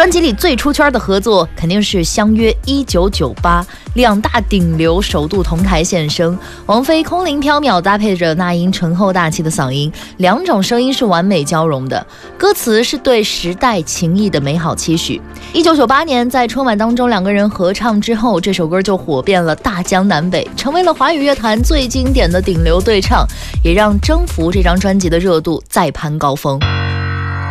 专辑里最出圈的合作肯定是相约1998，两大顶流首度同台现身，王菲空灵飘渺搭配着那英醇厚大气的嗓音，两种声音是完美交融的。歌词是对时代情谊的美好期许。1998年在春晚当中两个人合唱之后，这首歌就火遍了大江南北，成为了华语乐坛最经典的顶流对唱，也让征服这张专辑的热度再攀高峰。